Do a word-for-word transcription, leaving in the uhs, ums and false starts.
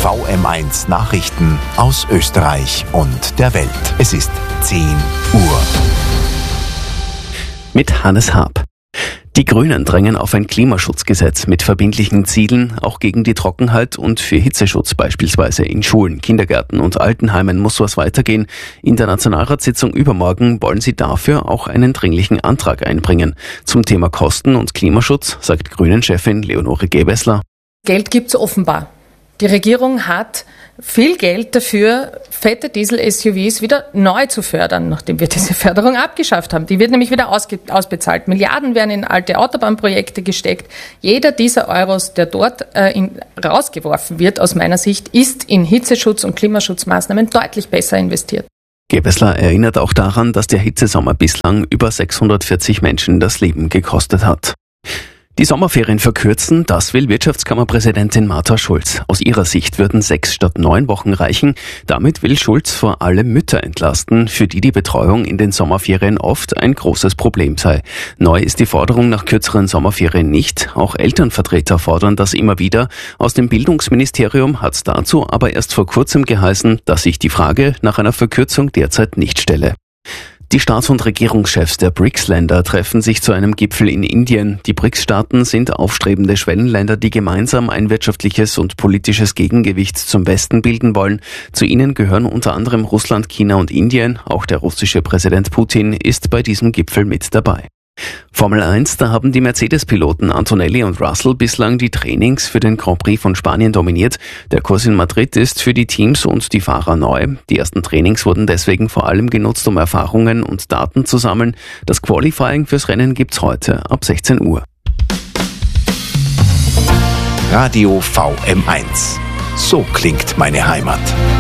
V M eins Nachrichten aus Österreich und der Welt. Es ist zehn Uhr. Mit Hannes Haab. Die Grünen drängen auf ein Klimaschutzgesetz mit verbindlichen Zielen, auch gegen die Trockenheit und für Hitzeschutz beispielsweise in Schulen, Kindergärten und Altenheimen muss was weitergehen. In der Nationalratssitzung übermorgen wollen sie dafür auch einen dringlichen Antrag einbringen. Zum Thema Kosten und Klimaschutz sagt Grünen-Chefin Leonore Gewessler: Geld gibt's offenbar. Die Regierung hat viel Geld dafür, fette Diesel-S U Vs wieder neu zu fördern, nachdem wir diese Förderung abgeschafft haben. Die wird nämlich wieder ausge- ausbezahlt. Milliarden werden in alte Autobahnprojekte gesteckt. Jeder dieser Euros, der dort äh, in, rausgeworfen wird, aus meiner Sicht, ist in Hitzeschutz- und Klimaschutzmaßnahmen deutlich besser investiert. Gewessler erinnert auch daran, dass der Hitzesommer bislang über sechshundertvierzig Menschen das Leben gekostet hat. Die Sommerferien verkürzen, das will Wirtschaftskammerpräsidentin Martha Schulz. Aus ihrer Sicht würden sechs statt neun Wochen reichen. Damit will Schulz vor allem Mütter entlasten, für die die Betreuung in den Sommerferien oft ein großes Problem sei. Neu ist die Forderung nach kürzeren Sommerferien nicht. Auch Elternvertreter fordern das immer wieder. Aus dem Bildungsministerium hat es dazu aber erst vor kurzem geheißen, dass sich die Frage nach einer Verkürzung derzeit nicht stelle. Die Staats- und Regierungschefs der B R I C S-Länder treffen sich zu einem Gipfel in Indien. Die B R I C S-Staaten sind aufstrebende Schwellenländer, die gemeinsam ein wirtschaftliches und politisches Gegengewicht zum Westen bilden wollen. Zu ihnen gehören unter anderem Russland, China und Indien. Auch der russische Präsident Putin ist bei diesem Gipfel mit dabei. Formel eins, da haben die Mercedes-Piloten Antonelli und Russell bislang die Trainings für den Grand Prix von Spanien dominiert. Der Kurs in Madrid ist für die Teams und die Fahrer neu. Die ersten Trainings wurden deswegen vor allem genutzt, um Erfahrungen und Daten zu sammeln. Das Qualifying fürs Rennen gibt's heute ab sechzehn Uhr. Radio V M eins. So klingt meine Heimat.